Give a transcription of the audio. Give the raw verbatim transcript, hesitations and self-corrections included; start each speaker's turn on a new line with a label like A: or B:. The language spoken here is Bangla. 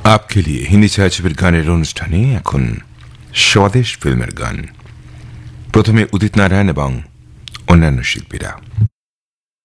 A: आपके लिए हिंदी ছায়াছবির গানের অনুষ্ঠানে এখন স্বদেশ ফিল্মের গান। প্রথমে উদিত নারায়ণ এবং অন্যান্য শিল্পীরা।